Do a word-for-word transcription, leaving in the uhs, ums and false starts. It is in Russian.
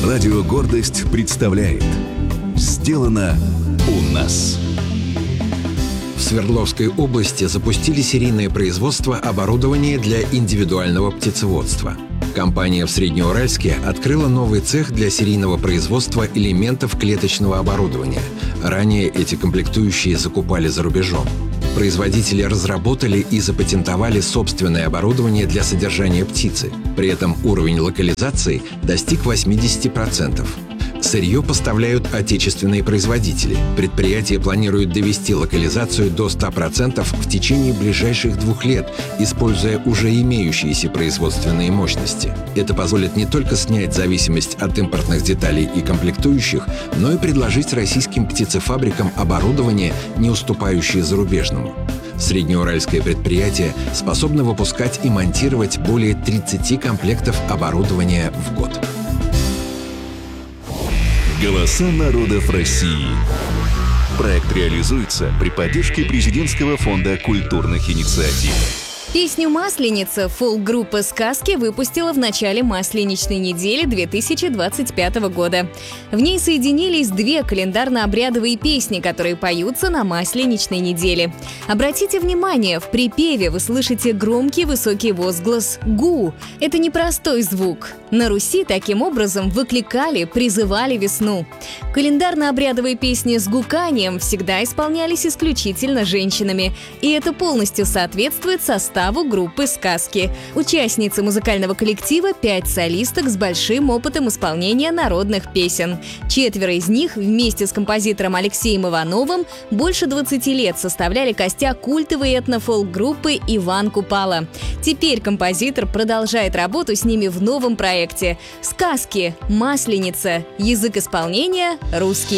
Радио «Гордость» представляет «Сделано у нас». В Свердловской области запустили серийное производство оборудования для индивидуального птицеводства. Компания в Среднеуральске открыла новый цех для серийного производства элементов клеточного оборудования. Ранее эти комплектующие закупали за рубежом. Производители разработали и запатентовали собственное оборудование для содержания птицы. При этом уровень локализации достиг восьмидесяти процентов. Сырье поставляют отечественные производители. Предприятие планирует довести локализацию до ста процентов в течение ближайших двух лет, используя уже имеющиеся производственные мощности. Это позволит не только снять зависимость от импортных деталей и комплектующих, но и предложить российским птицефабрикам оборудование, не уступающее зарубежному. Среднеуральское предприятие способно выпускать и монтировать более тридцати комплектов оборудования в год. Голоса народов России. Проект реализуется при поддержке Президентского фонда культурных инициатив. Песню «Масленица» фолк-группа «Сказки» выпустила в начале Масленичной недели две тысячи двадцать пятого года. В ней соединились две календарно-обрядовые песни, которые поются на Масленичной неделе. Обратите внимание, в припеве вы слышите громкий высокий возглас «гу». Это непростой звук. На Руси таким образом выкликали, призывали весну. Календарно-обрядовые песни с гуканием всегда исполнялись исключительно женщинами, и это полностью соответствует составу группы «Сказки». Участницы музыкального коллектива – пять солисток с большим опытом исполнения народных песен. Четверо из них вместе с композитором Алексеем Ивановым больше двадцати лет составляли костяк культовой этно-фолк-группы «Иван Купала». Теперь композитор продолжает работу с ними в новом проекте. «Сказки. Масленица». Язык исполнения – русский.